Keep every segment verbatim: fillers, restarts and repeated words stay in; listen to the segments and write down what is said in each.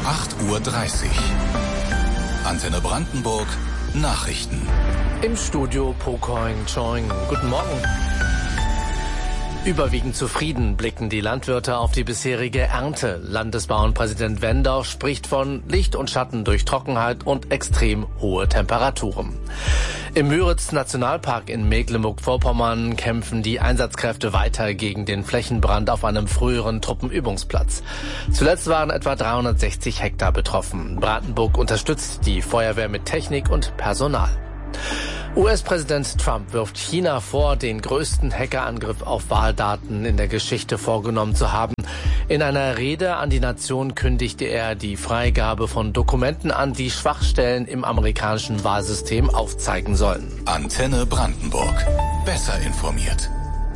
acht Uhr dreißig. Antenne Brandenburg, Nachrichten. Im Studio Pocoing Choing. Guten Morgen. Überwiegend zufrieden blicken die Landwirte auf die bisherige Ernte. Landesbauernpräsident Wendorf spricht von Licht und Schatten durch Trockenheit und extrem hohe Temperaturen. Im Müritz-Nationalpark in Mecklenburg-Vorpommern kämpfen die Einsatzkräfte weiter gegen den Flächenbrand auf einem früheren Truppenübungsplatz. Zuletzt waren etwa dreihundertsechzig Hektar betroffen. Brandenburg unterstützt die Feuerwehr mit Technik und Personal. U S-Präsident Trump wirft China vor, den größten Hackerangriff auf Wahldaten in der Geschichte vorgenommen zu haben. In einer Rede an die Nation kündigte er die Freigabe von Dokumenten an, die Schwachstellen im amerikanischen Wahlsystem aufzeigen sollen. Antenne Brandenburg. Besser informiert.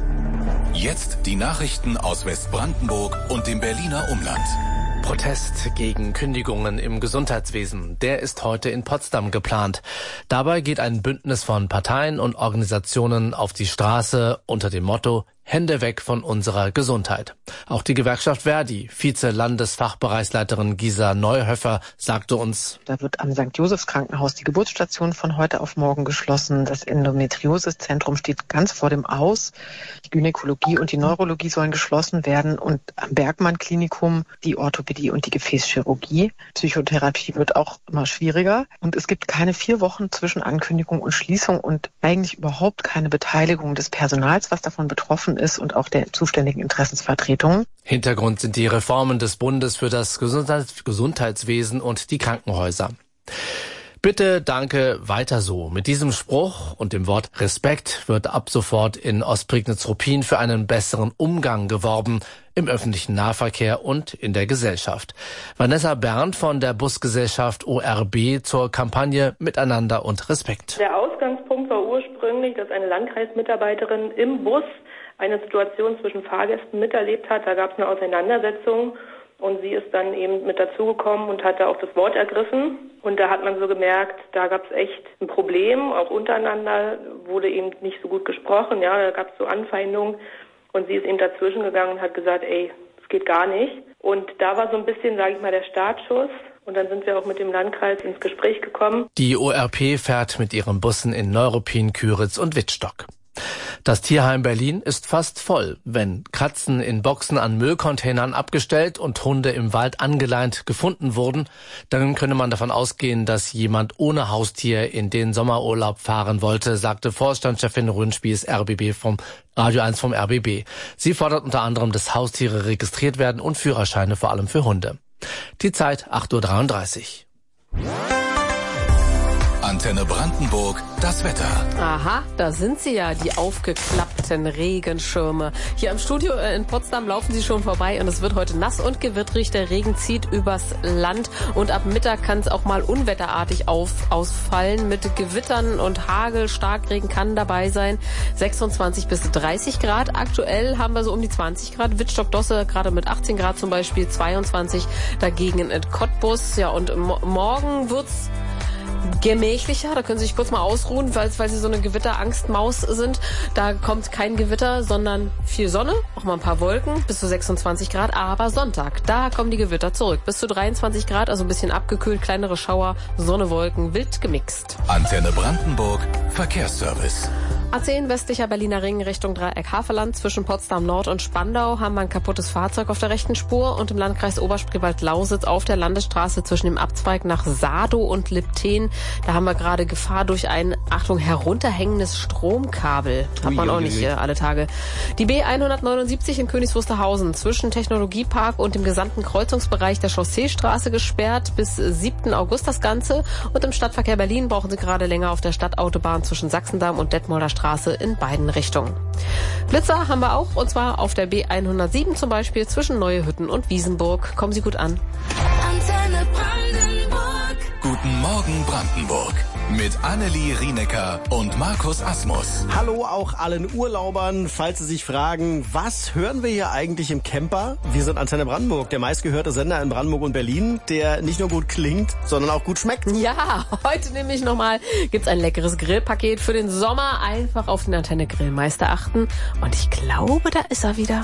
Jetzt die Nachrichten aus Westbrandenburg und dem Berliner Umland. Protest gegen Kündigungen im Gesundheitswesen. Der ist heute in Potsdam geplant. Dabei geht ein Bündnis von Parteien und Organisationen auf die Straße unter dem Motto Hände weg von unserer Gesundheit. Auch die Gewerkschaft Verdi, Vize-Landesfachbereichsleiterin Gisa Neuhöfer, sagte uns: Da wird am Sankt Josephs Krankenhaus die Geburtsstation von heute auf morgen geschlossen. Das Endometrioseszentrum steht ganz vor dem Aus. Die Gynäkologie und die Neurologie sollen geschlossen werden und am Bergmann-Klinikum die Orthopädie und die Gefäßchirurgie. Psychotherapie wird auch immer schwieriger. Und es gibt keine vier Wochen zwischen Ankündigung und Schließung und eigentlich überhaupt keine Beteiligung des Personals, was davon betroffen ist, und auch der zuständigen Interessensvertretungen. Hintergrund sind die Reformen des Bundes für das Gesundheits- Gesundheitswesen und die Krankenhäuser. Bitte, danke, weiter so. Mit diesem Spruch und dem Wort Respekt wird ab sofort in Ostprignitz-Ruppin für einen besseren Umgang geworben im öffentlichen Nahverkehr und in der Gesellschaft. Vanessa Berndt von der Busgesellschaft O R B zur Kampagne Miteinander und Respekt. Der Ausgangspunkt war ursprünglich, dass eine Landkreismitarbeiterin im Bus eine Situation zwischen Fahrgästen miterlebt hat. Da gab es eine Auseinandersetzung und sie ist dann eben mit dazugekommen und hat da auch das Wort ergriffen. Und da hat man so gemerkt, da gab es echt ein Problem, auch untereinander wurde eben nicht so gut gesprochen. Ja, da gab es so Anfeindungen und sie ist eben dazwischen gegangen und hat gesagt, ey, das geht gar nicht. Und da war so ein bisschen, sage ich mal, der Startschuss. Und dann sind wir auch mit dem Landkreis ins Gespräch gekommen. Die O R P fährt mit ihren Bussen in Neuruppin, Küritz und Wittstock. Das Tierheim Berlin ist fast voll. Wenn Katzen in Boxen an Müllcontainern abgestellt und Hunde im Wald angeleint gefunden wurden, dann könne man davon ausgehen, dass jemand ohne Haustier in den Sommerurlaub fahren wollte, sagte Vorstandschefin Rönspies R B B vom Radio eins vom R B B. Sie fordert unter anderem, dass Haustiere registriert werden und Führerscheine vor allem für Hunde. Die Zeit acht Uhr dreiunddreißig. Antenne Brandenburg, das Wetter. Aha, da sind sie ja, die aufgeklappten Regenschirme. Hier am Studio in Potsdam laufen sie schon vorbei und es wird heute nass und gewittrig. Der Regen zieht übers Land und ab Mittag kann es auch mal unwetterartig auf, ausfallen mit Gewittern und Hagel. Starkregen kann dabei sein. sechsundzwanzig bis dreißig Grad. Aktuell haben wir so um die zwanzig Grad. Wittstock-Dosse gerade mit achtzehn Grad zum Beispiel, zweiundzwanzig dagegen in Cottbus. Ja, und mo- morgen wird's gemächlicher, da können Sie sich kurz mal ausruhen, weil, weil Sie so eine Gewitterangstmaus sind. Da kommt kein Gewitter, sondern viel Sonne, auch mal ein paar Wolken, bis zu sechsundzwanzig Grad. Aber Sonntag, da kommen die Gewitter zurück. Bis zu dreiundzwanzig Grad, also ein bisschen abgekühlt, kleinere Schauer, Sonne, Wolken, wild gemixt. Antenne Brandenburg, Verkehrsservice. A zehn westlicher Berliner Ring Richtung Dreieck Havelland. Zwischen Potsdam Nord und Spandau haben wir ein kaputtes Fahrzeug auf der rechten Spur und im Landkreis Oberspreewald-Lausitz auf der Landesstraße zwischen dem Abzweig nach Sadow und Lipten. Da haben wir gerade Gefahr durch ein, Achtung, herunterhängendes Stromkabel. Hat man auch nicht äh, alle Tage. Die B hundertneunundsiebzig in Königs Wusterhausen zwischen Technologiepark und dem gesamten Kreuzungsbereich der Chausseestraße gesperrt. Bis siebten August das Ganze. Und im Stadtverkehr Berlin brauchen Sie gerade länger auf der Stadtautobahn zwischen Sachsendamm und Detmolder Straße in beiden Richtungen. Blitzer haben wir auch, und zwar auf der B hundertsieben zum Beispiel zwischen Neue Hütten und Wiesenburg. Kommen Sie gut an. Antenne Brandenburg. Guten Morgen Brandenburg. Mit Annelie Rienecker und Markus Asmus. Hallo auch allen Urlaubern. Falls Sie sich fragen, was hören wir hier eigentlich im Camper? Wir sind Antenne Brandenburg, der meistgehörte Sender in Brandenburg und Berlin, der nicht nur gut klingt, sondern auch gut schmeckt. Ja, heute nämlich nochmal gibt's ein leckeres Grillpaket für den Sommer. Einfach auf den Antenne Grillmeister achten. Und ich glaube, da ist er wieder.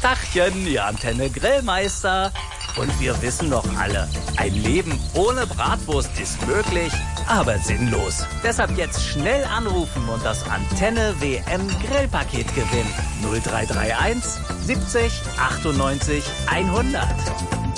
Tachchen, ihr Antenne Grillmeister. Und wir wissen doch alle, ein Leben ohne Bratwurst ist möglich, aber sinnlos. Deshalb jetzt schnell anrufen und das Antenne W M Grillpaket gewinnen. null drei drei eins siebzig achtundneunzig hundert.